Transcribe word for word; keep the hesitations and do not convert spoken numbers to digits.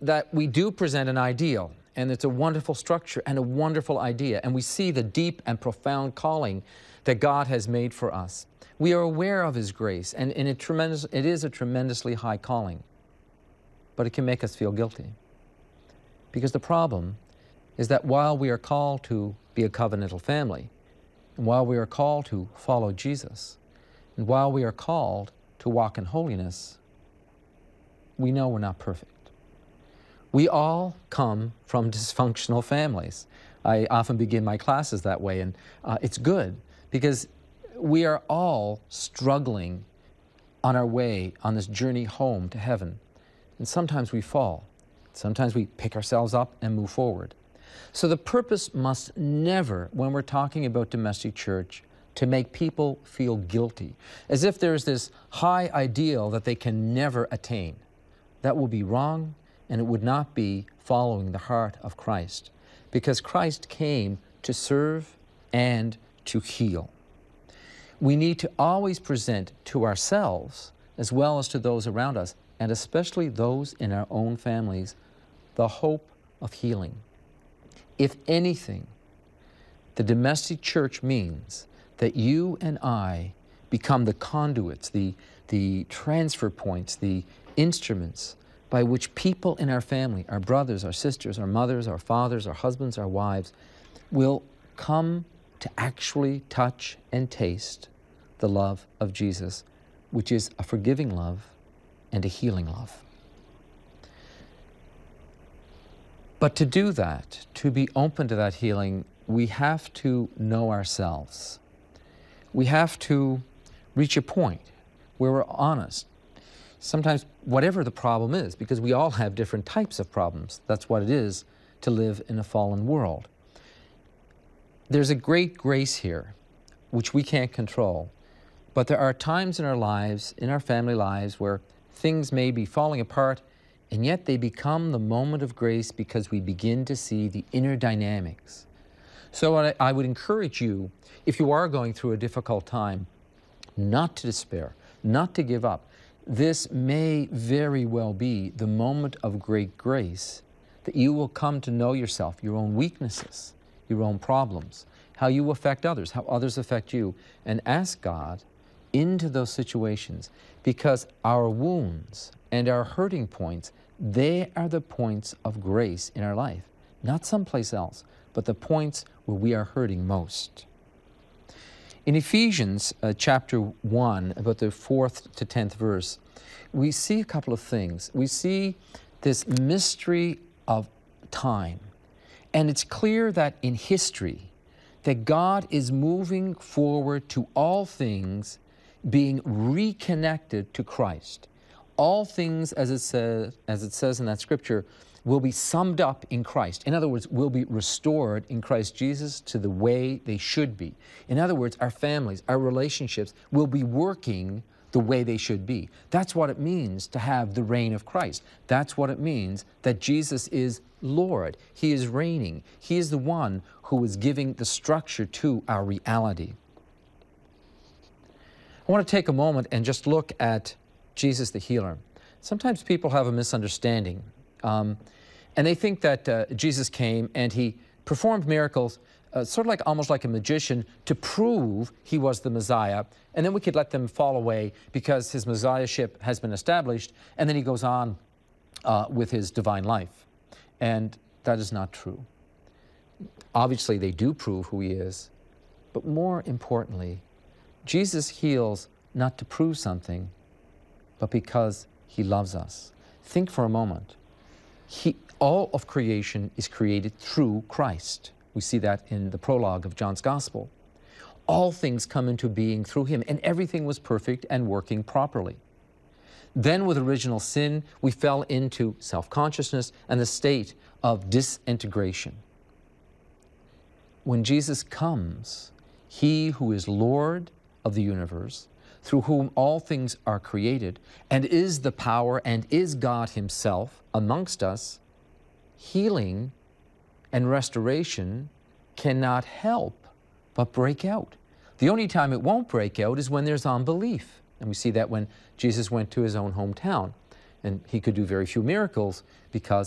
that we do present an ideal, and it's a wonderful structure and a wonderful idea, and we see the deep and profound calling that God has made for us. We are aware of His grace, and, and it, tremendous, it is a tremendously high calling, but it can make us feel guilty. Because the problem is that while we are called to be a covenantal family, and while we are called to follow Jesus, and while we are called to walk in holiness, we know we're not perfect. We all come from dysfunctional families. I often begin my classes that way, and uh, it's good because we are all struggling on our way on this journey home to heaven. And sometimes we fall. Sometimes we pick ourselves up and move forward. So the purpose must never, when we're talking about domestic church, to make people feel guilty, as if there's this high ideal that they can never attain. That will be wrong, and it would not be following the heart of Christ, because Christ came to serve and to heal. We need to always present to ourselves, as well as to those around us, and especially those in our own families, the hope of healing. If anything, the domestic church means that you and I become the conduits, the, the transfer points, the instruments by which people in our family, our brothers, our sisters, our mothers, our fathers, our husbands, our wives, will come to actually touch and taste the love of Jesus, which is a forgiving love and a healing love. But to do that, to be open to that healing, we have to know ourselves. We have to reach a point where we're honest. Sometimes whatever the problem is, because we all have different types of problems. That's what it is to live in a fallen world. There's a great grace here, which we can't control. But there are times in our lives, in our family lives, where things may be falling apart, and yet they become the moment of grace because we begin to see the inner dynamics. So I, I would encourage you, if you are going through a difficult time, not to despair, not to give up. This may very well be the moment of great grace, that you will come to know yourself, your own weaknesses, your own problems, how you affect others, how others affect you, and ask God into those situations, because our wounds and our hurting points, they are the points of grace in our life, not someplace else, but the points where we are hurting most. In Ephesians uh, chapter one, about the fourth to tenth verse, we see a couple of things. We see this mystery of time. And it's clear that in history, that God is moving forward to all things being reconnected to Christ. All things, as it says, as it says in that scripture, will be summed up in Christ. In other words, will be restored in Christ Jesus to the way they should be. In other words, our families, our relationships will be working the way they should be. That's what it means to have the reign of Christ. That's what it means that Jesus is Lord. He is reigning. He is the one who is giving the structure to our reality. I want to take a moment and just look at Jesus the healer. Sometimes people have a misunderstanding. Um, and they think that uh, Jesus came and He performed miracles, uh, sort of like almost like a magician, to prove He was the Messiah. And then we could let them fall away because His Messiahship has been established, and then He goes on uh, with His divine life. And that is not true. Obviously, they do prove who He is. But more importantly, Jesus heals not to prove something, but because He loves us. Think for a moment. He, all of creation is created through Christ. We see that in the prologue of John's Gospel. All things come into being through Him, and everything was perfect and working properly. Then with original sin, we fell into self-consciousness and the state of disintegration. When Jesus comes, He who is Lord of the universe, through whom all things are created, and is the power and is God Himself amongst us, healing and restoration cannot help but break out. The only time it won't break out is when there's unbelief. And we see that when Jesus went to His own hometown, and He could do very few miracles because